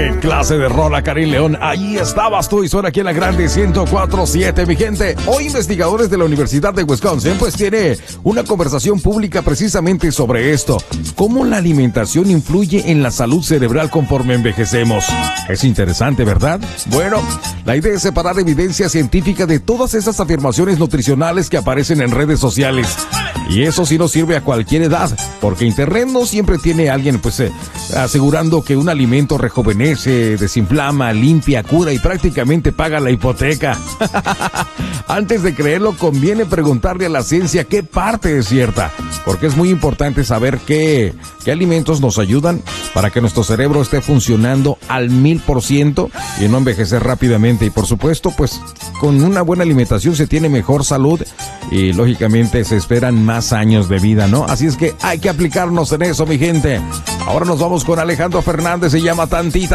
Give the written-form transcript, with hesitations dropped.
¡Qué clase de rola, Karim León! Ahí estabas tú y suena aquí en la Grande 104.7, mi gente. Hoy investigadores de la Universidad de Wisconsin pues tiene una conversación pública precisamente sobre esto. ¿Cómo la alimentación influye en la salud cerebral conforme envejecemos? Es interesante, ¿verdad? Bueno, la idea es separar evidencia científica de todas esas afirmaciones nutricionales que aparecen en redes sociales. Y eso sí nos sirve a cualquier edad, porque Internet no siempre tiene a alguien pues asegurando que un alimento rejuvenece, desinflama, limpia, cura y prácticamente paga la hipoteca. Antes de creerlo, conviene preguntarle a la ciencia qué parte es cierta, porque es muy importante saber qué alimentos nos ayudan para que nuestro cerebro esté funcionando al 1000% y no envejecer rápidamente. Y por supuesto, pues con una buena alimentación se tiene mejor salud y lógicamente se esperan más años de vida, ¿no? Así es que hay que aplicarnos en eso, mi gente. Ahora nos vamos con Alejandro Fernández, se llama Tantita.